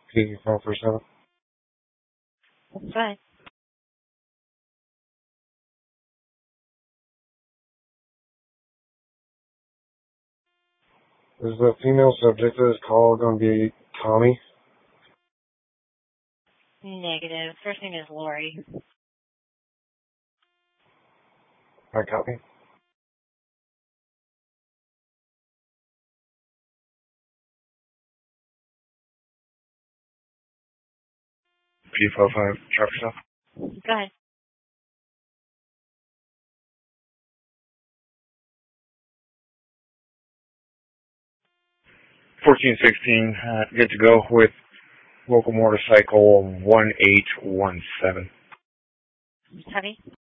P447. Go ahead. Is the female subject of this call going to be Tommy? Negative. First name is Lori. I copy. P45, traffic stop. Go ahead. 1416, good to go with local motorcycle 1817. Heavy.